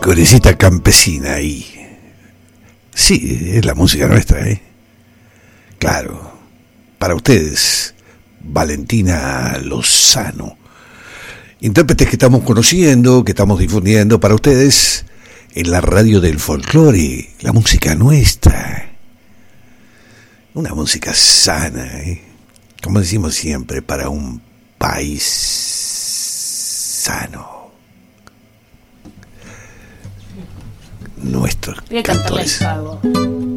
Corecita campesina ahí. Sí, es la música nuestra, ¿eh? Claro. Para ustedes, Valentina Lozano. Intérpretes que estamos conociendo, que estamos difundiendo para ustedes en la radio del folclore, la música nuestra. Una música sana, ¿eh? Como decimos siempre, para un país sano. Nuestro Voy a cantarle al pago.